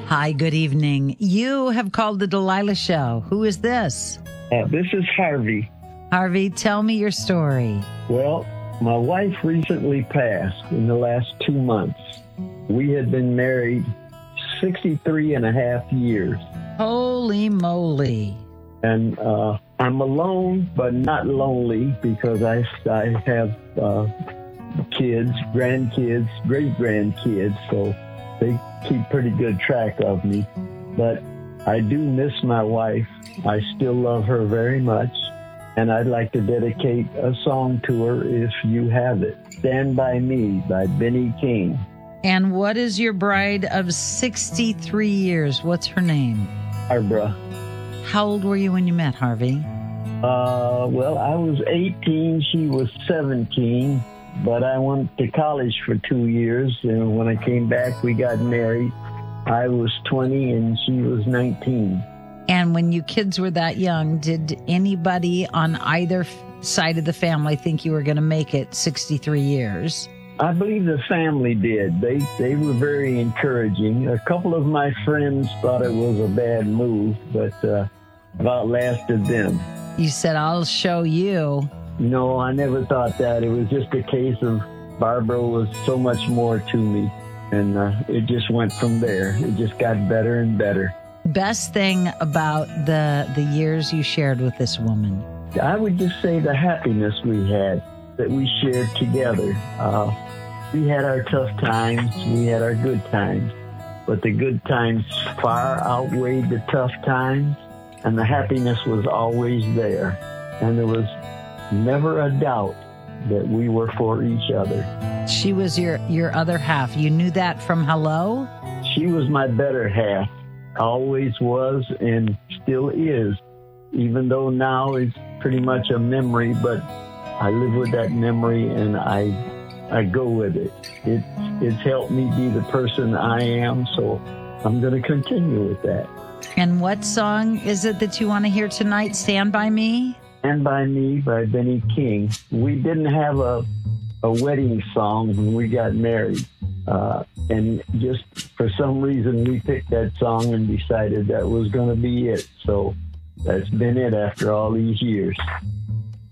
Hi, good evening. You have called the Delilah Show. Who is this? This is Harvey. Harvey, tell me your story. Well, my wife recently passed in the last 2 months. We had been married 63 and a half years. Holy moly. And I'm alone, but not lonely because I have kids, grandkids, great-grandkids, so they keep pretty good track of me. But I do miss my wife. I still love her very much. And I'd like to dedicate a song to her if you have it. Stand By Me by Benny King. And what is your bride of 63 years? What's her name? Barbara. How old were you when you met, Harvey? Well, I was 18. She was 17. But I went to college for 2 years, and when I came back, we got married. I was 20, and she was 19. And when you kids were that young, did anybody on either side of the family think you were going to make it 63 years? I believe the family did. They were very encouraging. A couple of my friends thought it was a bad move, but I've outlasted them. You said, I'll show you. No, I never thought that. It was just a case of Barbara was so much more to me. And it just went from there. It just got better and better. Best thing about the years you shared with this woman? I would just say the happiness we had, that we shared together. We had our tough times. We had our good times. But the good times far outweighed the tough times. And the happiness was always there. And there was never a doubt that we were for each other. She was your other half. You knew that from hello? She was my better half. Always was and still is. Even though now it's pretty much a memory, but I live with that memory and I go with it. It's helped me be the person I am, so I'm going to continue with that. And what song is it that you want to hear tonight? Stand By Me? Stand By Me by Benny King. We didn't have a wedding song when we got married. And just for some reason, we picked that song and decided that was going to be it. So that's been it after all these years.